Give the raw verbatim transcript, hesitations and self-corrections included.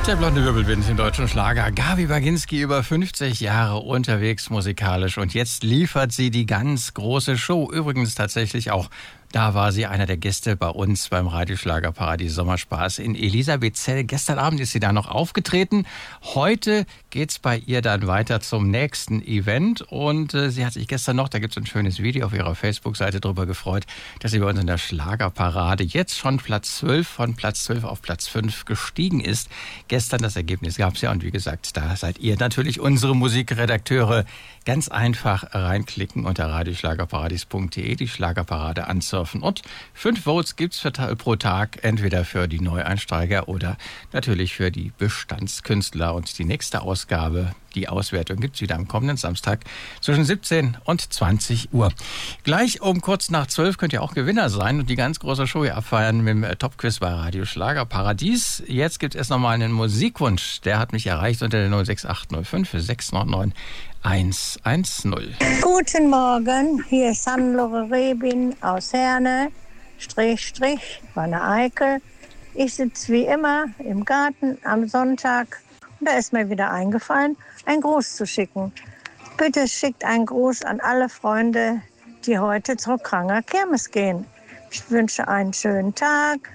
Der blonde Wirbelwind im deutschen Schlager. Gabi Baginski über fünfzig Jahre unterwegs musikalisch und jetzt liefert sie die ganz große Show. Übrigens tatsächlich auch, da war sie einer der Gäste bei uns beim Radioschlagerparadies Sommerspaß in Elisabethzell. Gestern Abend ist sie da noch aufgetreten. Heute geht's bei ihr dann weiter zum nächsten Event und äh, sie hat sich gestern noch, da gibt's ein schönes Video auf ihrer Facebook-Seite drüber gefreut, dass sie bei uns in der Schlagerparade jetzt schon Platz zwölf von Platz zwölf auf Platz fünf gestiegen ist. Gestern das Ergebnis gab's ja und wie gesagt, da seid ihr natürlich unsere Musikredakteure. Ganz einfach reinklicken unter radioschlagerparadies punkt de, die Schlagerparade ansurfen. Und fünf Votes gibt's für, pro Tag, entweder für die Neueinsteiger oder natürlich für die Bestandskünstler. Und die nächste Ausgabe, die Auswertung, gibt's wieder am kommenden Samstag zwischen siebzehn und zwanzig Uhr. Gleich um kurz nach zwölf könnt ihr auch Gewinner sein und die ganz große Show hier abfeiern mit dem Top-Quiz bei Radio Schlagerparadies. Jetzt gibt es erst nochmal einen Musikwunsch. Der hat mich erreicht unter der null sechs acht null fünf sechs neun neun eins eins null. Guten Morgen, hier ist Hannelore Rebin aus Herne, Strich, Strich, Wanne Eickel. Ich sitze wie immer im Garten am Sonntag und da ist mir wieder eingefallen, einen Gruß zu schicken. Bitte schickt einen Gruß an alle Freunde, die heute zur Kranger Kirmes gehen. Ich wünsche einen schönen Tag.